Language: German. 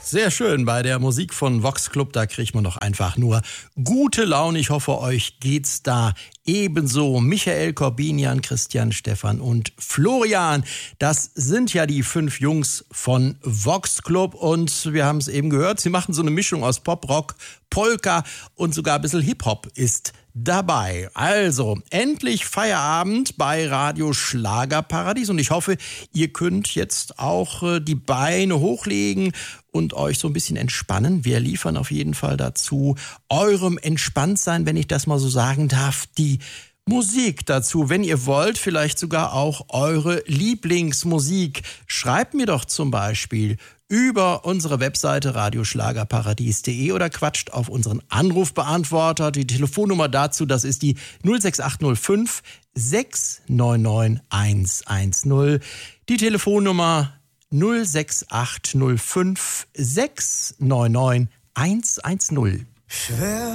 Sehr schön, bei der Musik von Vox Club, da kriegt man doch einfach nur gute Laune. Ich hoffe, euch geht's da ebenso. Michael, Corbinian, Christian, Stefan und Florian, das sind ja die 5 Jungs von Vox Club und wir haben es eben gehört, sie machen so eine Mischung aus Pop, Rock, Polka und sogar ein bisschen Hip-Hop ist dabei. Also, endlich Feierabend bei Radio Schlagerparadies und ich hoffe, ihr könnt jetzt auch die Beine hochlegen und euch so ein bisschen entspannen. Wir liefern auf jeden Fall dazu eurem Entspanntsein, wenn ich das mal so sagen darf, die Musik dazu. Wenn ihr wollt, vielleicht sogar auch eure Lieblingsmusik. Schreibt mir doch zum Beispiel über unsere Webseite radioschlagerparadies.de oder quatscht auf unseren Anrufbeantworter. Die Telefonnummer dazu, das ist die 06805 699 110. Die Telefonnummer 06805 699 110. Schwer